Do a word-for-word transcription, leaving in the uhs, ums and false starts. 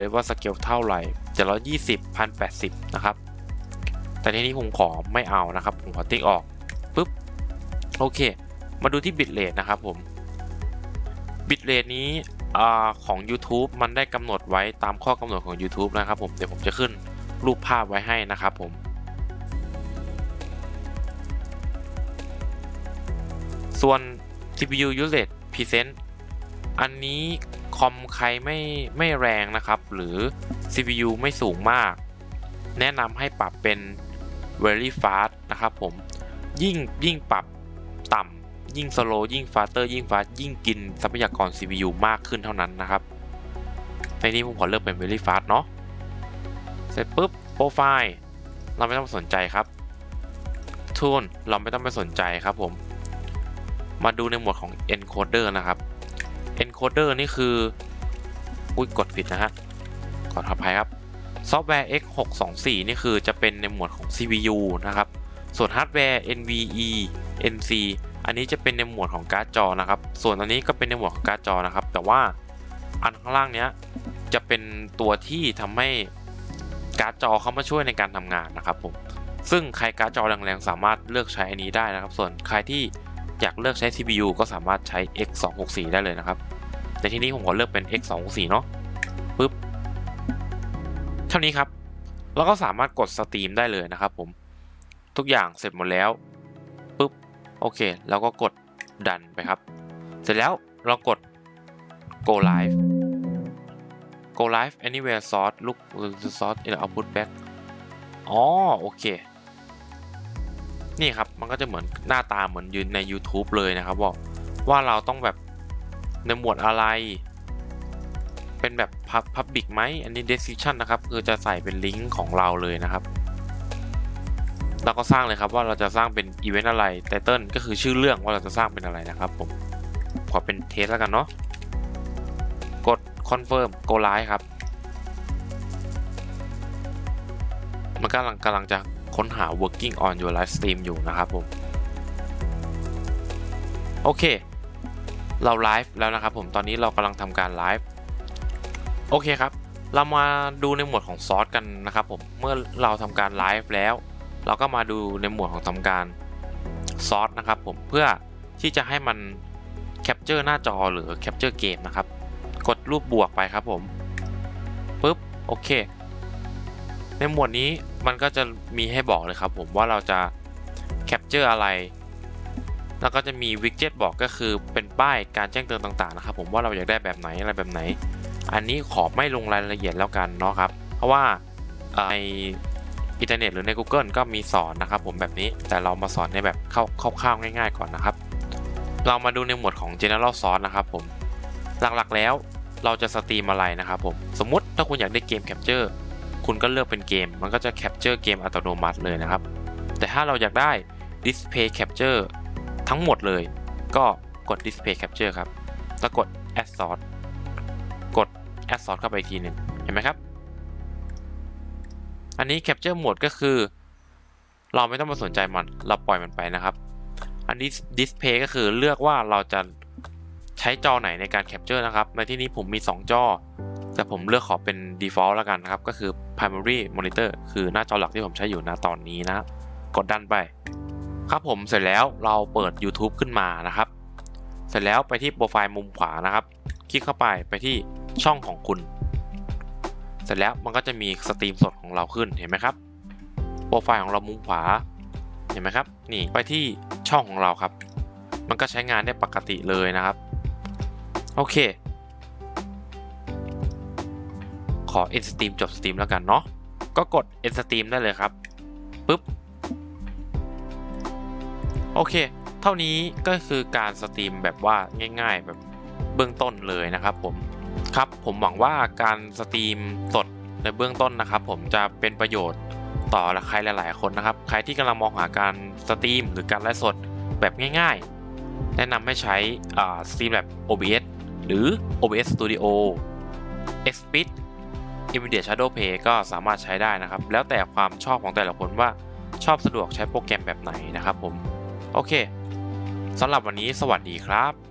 เลยว่าสเกลเท่าไหร่เจ็ดร้อยยี่สิบ หนึ่งพันแปดสิบนะครับแต่ทีนี้ผมขอไม่เอานะครับผมขอติ๊กออกปุ๊บโอเคมาดูที่บิตเรทนะครับผมบิตเรทนี้ของ YouTube มันได้กำหนดไว้ตามข้อกำหนดของ YouTube นะครับผมเดี๋ยวผมจะขึ้นรูปภาพไว้ให้นะครับผมส่วน ซี พี ยู Usage Percent อันนี้คอมใครไม่ไม่แรงนะครับหรือ ซี พี ยู ไม่สูงมากแนะนำให้ปรับเป็น Very Fast นะครับผมยิ่งยิ่งปรับต่ำยิ่ง Slow ยิ่ง Faster ยิ่ง Fast ยิ่งกินทรัพยากร ซี พี ยู มากขึ้นเท่านั้นนะครับในนี้ผมขอเลือกเป็น Very Fast เนาะเสร็จปุ๊บโปรไฟล์เราไม่ต้องสนใจครับ Tune เราไม่ต้องไปสนใจครับผมมาดูในหมวดของ Encoder นะครับ Encoder นี่คืออุ้ยกดผิดนะฮะขออภัยครับซอฟต์แวร์ เอ็กซ์ หกสองสี่ นี่คือจะเป็นในหมวดของ ซี พี ยู นะครับส่วนฮาร์ดแวร์ เอ็น วี อี เอ็น ซี อันนี้จะเป็นในหมวดของการ์ดจอนะครับส่วนอันนี้ก็เป็นในหมวดของการ์ดจอนะครับแต่ว่าอันข้างล่างเนี้ยจะเป็นตัวที่ทำให้การ์ดจอเข้ามาช่วยในการทำงานนะครับผมซึ่งใครการ์ดจอแรงๆสามารถเลือกใช้อันนี้ได้นะครับส่วนใครที่อยากเลือกใช้ ซี พี ยู ก็สามารถใช้ เอ็กซ์ สองหกสี่ ได้เลยนะครับในที่นี้ผมขอเลือกเป็น เอ็กซ์ สองหกสี่ เนาะปึ๊บเท่านี้ครับเราก็สามารถกดสตรีมได้เลยนะครับผมทุกอย่างเสร็จหมดแล้วปึ๊บโอเคแล้วก็กดดันไปครับเสร็จแล้วเรากด go live go live anywhere source look the source in output back อ๋อโอเคนี่ครับมันก็จะเหมือนหน้าตาเหมือนยืนใน YouTube เลยนะครับว่าว่าเราต้องแบบในหมวดอะไรเป็นแบบ Public ไหมอันนี้ Description นะครับคือจะใส่เป็นลิงก์ของเราเลยนะครับเราก็สร้างเลยครับว่าเราจะสร้างเป็น Event อะไร Title ก็คือชื่อเรื่องว่าเราจะสร้างเป็นอะไรนะครับผมขอเป็น Test แล้วกันเนาะกด Confirm Go Live ครับมันกำลังกำลังจะค้นหา working on your live stream อยู่นะครับผมโอเคเราไลฟ์แล้วนะครับผมตอนนี้เรากำลังทำการไลฟ์โอเคครับเรามาดูในหมวดของซอสกันนะครับผมเมื่อเราทำการไลฟ์แล้วเราก็มาดูในหมวดของทำการซอสนะครับผมเพื่อที่จะให้มันแคปเจอร์หน้าจอหรือแคปเจอร์เกมนะครับกดรูปบวกไปครับผมปึ๊บโอเคในหมวดนี้มันก็จะมีให้บอกเลยครับผมว่าเราจะแคปเจอร์อะไรแล้วก็จะมีวิดเจ็ตบอกก็คือเป็นป้ายการแจ้งเตือนต่างๆนะครับผมว่าเราอยากได้แบบไหนอะไรแบบไหนอันนี้ขอไม่ลงรายละเอียดแล้วกันเนาะครับเพราะว่าในอินเทอร์เน็ตหรือใน Google ก็มีสอนนะครับผมแบบนี้แต่เรามาสอนในแบบคร่าวๆง่ายๆก่อนนะครับเรามาดูในหมวดของ General Source นะครับผมหลักๆแล้วเราจะสตรีมอะไรนะครับผมสมมุติถ้าคุณอยากได้เกมแคปเจอร์คุณก็เลือกเป็นเกมมันก็จะแคปเจอร์เกมอัตโนมัติเลยนะครับแต่ถ้าเราอยากได้ Display Capture ทั้งหมดเลยก็กด Display Capture ครับแล้วกด Add Source กด Add Source เข้าไปอีกทีหนึ่งเห็นไหมครับอันนี้ Capture Mode ก็คือเราไม่ต้องมาสนใจมันเราปล่อยมันไปนะครับอันนี้ Display ก็คือเลือกว่าเราจะใช้จอไหนในการ Capture นะครับในที่นี้ผมมีสองจอแต่ผมเลือกขอเป็น Default แล้วกันนะครับก็คือ Primary Monitor คือหน้าจอหลักที่ผมใช้อยู่ณตอนนี้นะกดดันไปครับผมเสร็จแล้วเราเปิด YouTube ขึ้นมานะครับเสร็จแล้วไปที่โปรไฟล์มุมขวานะครับคลิกเข้าไปไปที่ช่องของคุณเสร็จแล้วมันก็จะมีสตรีมสดของเราขึ้นเห็นไหมครับโปรไฟล์ของเรามุมขวาเห็นไหมครับนี่ไปที่ช่องของเราครับมันก็ใช้งานได้ปกติเลยนะครับโอเคขอ End Stream จบสตรีมแล้วกันเนาะก็กด End Stream ได้เลยครับปึ๊บโอเคเท่านี้ก็คือการสตรีมแบบว่าง่ายๆแบบเบื้องต้นเลยนะครับผมครับผมหวังว่าการสตรีมสดในเบื้องต้นนะครับผมจะเป็นประโยชน์ต่อใครหลายๆคนนะครับใครที่กำลังมองหาการสตรีมหรือการไลฟ์สดแบบง่ายๆแนะนำให้ใช้สตรีมแบบ โอ บี เอส หรือ โอ บี เอส Studio Xsplit Immediate Shadow Play ก็สามารถใช้ได้นะครับแล้วแต่ความชอบของแต่ละคนว่าชอบสะดวกใช้โปรแกรมแบบไหนนะครับผมโอเคสำหรับวันนี้สวัสดีครับ